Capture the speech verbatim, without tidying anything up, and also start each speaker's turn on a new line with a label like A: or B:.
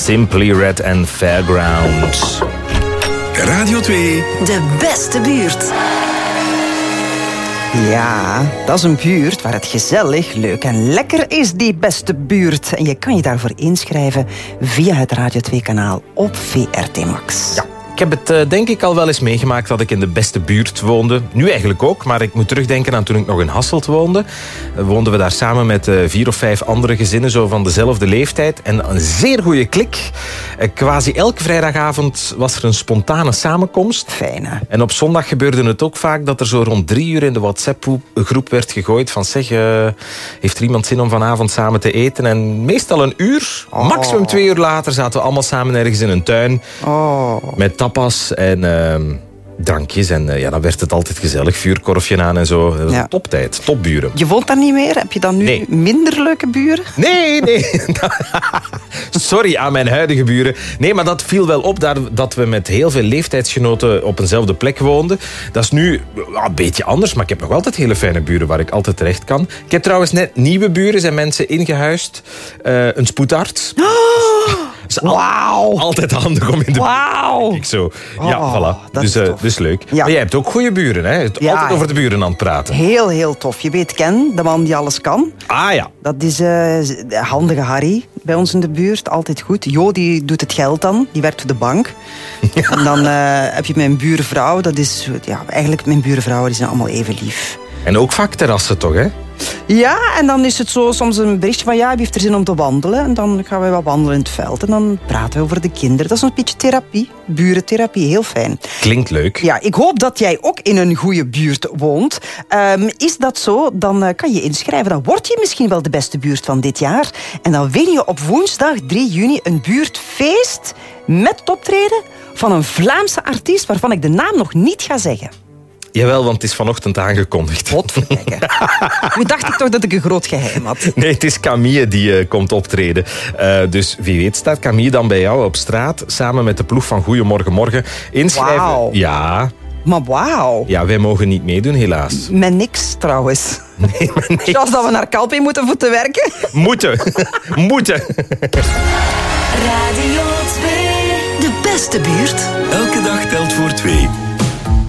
A: Simply Red and Fairground.
B: Radio twee.
C: De beste buurt.
D: Ja, dat is een buurt waar het gezellig, leuk en lekker is, die beste buurt. En je kan je daarvoor inschrijven via het Radio twee kanaal op V R T Max.
A: Ja. Ik heb het uh, denk ik al wel eens meegemaakt dat ik in de beste buurt woonde. Nu eigenlijk ook, maar ik moet terugdenken aan toen ik nog in Hasselt woonde. Uh, woonden we daar samen met uh, vier of vijf andere gezinnen, zo van dezelfde leeftijd. En een zeer goede klik. Uh, quasi elke vrijdagavond was er een spontane samenkomst.
D: Fijn, hè?
A: En op zondag gebeurde het ook vaak dat er zo rond drie uur in de WhatsApp-groep werd gegooid van zeg, uh, heeft er iemand zin om vanavond samen te eten? En meestal een uur,
D: oh. maximum
A: twee uur later zaten we allemaal samen ergens in een tuin.
D: Oh.
A: Met tapas en uh, drankjes. En uh, ja, dan werd het altijd gezellig. Vuurkorfje aan en zo. Ja. Toptijd, topburen.
D: Je woont daar niet meer? Heb je dan nu
A: nee.
D: minder leuke buren?
A: Nee, nee. Sorry aan mijn huidige buren. Nee, maar dat viel wel op daar, dat we met heel veel leeftijdsgenoten op eenzelfde plek woonden. Dat is nu ja, een beetje anders, maar ik heb nog altijd hele fijne buren waar ik altijd terecht kan. Ik heb trouwens net nieuwe buren, zijn mensen ingehuisd. Uh, een spoedarts.
D: Oh.
A: Wauw. Altijd handig om in de
D: Wauw.
A: buurt. Ik zo. Ja,
D: oh,
A: voilà. Dus, uh, dus leuk. Ja. Maar jij hebt ook goede buren, hè?
D: Ja,
A: altijd over de buren aan het praten.
D: Heel, heel tof. Je weet Ken, de man die alles kan.
A: Ah ja.
D: Dat is uh, handige Harry bij ons in de buurt. Altijd goed. Jo, die doet het geld dan. Die werkt voor de bank. Ja. En dan uh, heb je mijn buurvrouw. Dat is, ja, eigenlijk mijn buurvrouwen die zijn allemaal even lief.
A: En ook vaak terrassen toch, hè?
D: Ja, en dan is het zo soms een berichtje van ja, wie heeft er zin om te wandelen? En dan gaan we wat wandelen in het veld. En dan praten we over de kinderen. Dat is een beetje therapie. Burentherapie, heel fijn.
A: Klinkt leuk.
D: Ja, ik hoop dat jij ook in een goede buurt woont. Um, is dat zo, dan uh, kan je inschrijven. Dan word je misschien wel de beste buurt van dit jaar. En dan win je op woensdag drie juni een buurtfeest met het optreden van een Vlaamse artiest waarvan ik de naam nog niet ga zeggen.
A: Jawel, want het is vanochtend aangekondigd.
D: Godverdikke. Nu dacht ik toch dat ik een groot geheim had.
A: Nee, het is Camille die uh, komt optreden. Uh, dus wie weet staat Camille dan bij jou op straat, samen met de ploeg van Goeiemorgen Morgen. Inschrijven.
D: Wauw.
A: Ja.
D: Maar wauw.
A: Ja, wij mogen niet meedoen, helaas.
D: Met niks, trouwens.
A: Nee, met niks.
D: Zoals dat we naar Calpe moeten voor te werken.
A: Moeten. Moeten.
C: Radio twee. De beste buurt.
B: Elke dag telt voor twee.